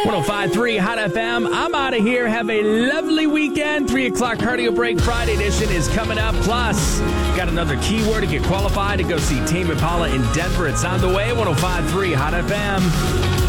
105.3 Hot FM. I'm out of here. Have a lovely weekend. 3 o'clock cardio break Friday edition is coming up. Plus, got another keyword to get qualified to go see Tame Impala in Denver. It's on the way. 105.3 Hot FM.